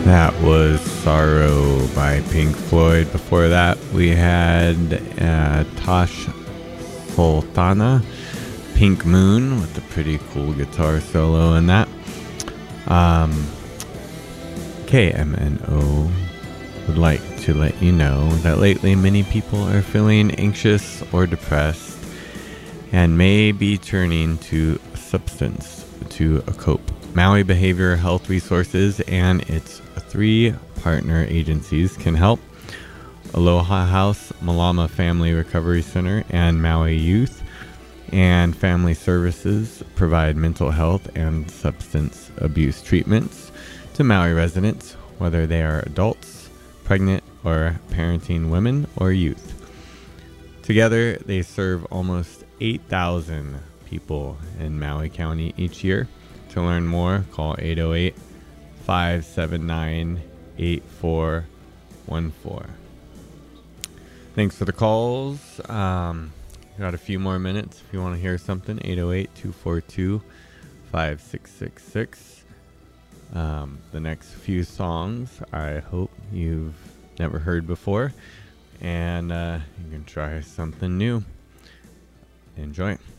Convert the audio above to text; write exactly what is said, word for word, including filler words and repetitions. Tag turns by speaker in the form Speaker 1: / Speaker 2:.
Speaker 1: That was Sorrow by Pink Floyd. Before that, we had uh, Tosh Sultana, Pink Moon, with a pretty cool guitar solo in that. Um, K M N O would like to let you know that lately many people are feeling anxious or depressed and may be turning to a substance to cope. Maui Behavioral Health Resources and its three partner agencies can help. Aloha House, Malama Family Recovery Center, and Maui Youth and Family Services provide mental health and substance abuse treatments to Maui residents, whether they are adults, pregnant, or parenting women or youth. Together, they serve almost eight thousand people in Maui County each year. To learn more, call eight oh eight, five seven nine, eight four one four. Thanks for the calls. Um, got a few more minutes if you want to hear something. eight oh eight, two four two, five six six six. Um, the next few songs I hope you've never heard before, and uh, you can try something new. Enjoy.